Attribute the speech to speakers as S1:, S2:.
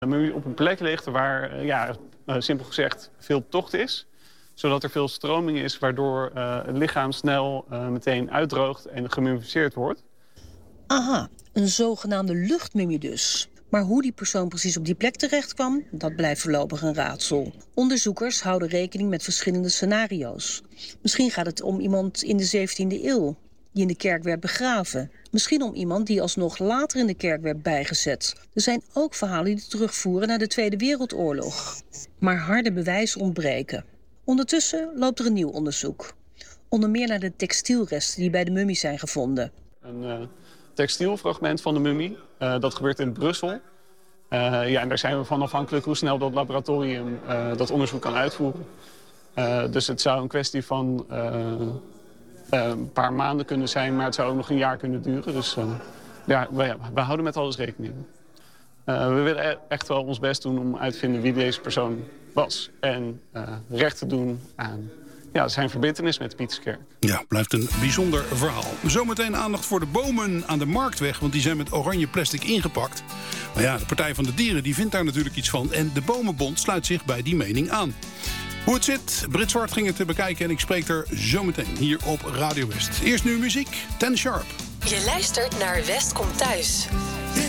S1: Een mummie op een plek ligt waar, simpel gezegd, veel tocht is. Zodat er veel stroming is, waardoor het lichaam snel meteen uitdroogt en gemummificeerd wordt.
S2: Aha, een zogenaamde luchtmummie dus. Maar hoe die persoon precies op die plek terecht kwam, dat blijft voorlopig een raadsel. Onderzoekers houden rekening met verschillende scenario's. Misschien gaat het om iemand in de 17e eeuw die in de kerk werd begraven. Misschien om iemand die alsnog later in de kerk werd bijgezet. Er zijn ook verhalen die terugvoeren naar de Tweede Wereldoorlog. Maar harde bewijzen ontbreken. Ondertussen loopt er een nieuw onderzoek. Onder meer naar de textielresten die bij de mummie zijn gevonden.
S1: Een textielfragment van de mummie. Dat gebeurt in Brussel. En daar zijn we van afhankelijk hoe snel dat laboratorium dat onderzoek kan uitvoeren. Dus het zou een kwestie van een paar maanden kunnen zijn, maar het zou ook nog een jaar kunnen duren. Dus we houden met alles rekening. We willen echt wel ons best doen om uit te vinden wie deze persoon was. En recht te doen aan zijn verbintenis met de Pieterskerk.
S3: Ja, blijft een bijzonder verhaal. Zometeen aandacht voor de bomen aan de Marktweg, want die zijn met oranje plastic ingepakt. Maar ja, de Partij van de Dieren die vindt daar natuurlijk iets van. En de Bomenbond sluit zich bij die mening aan. Hoe het zit, Brit Zwart ging het te bekijken en ik spreek er zometeen hier op Radio West. Eerst nu muziek, Ten Sharp.
S4: Je luistert naar West komt thuis.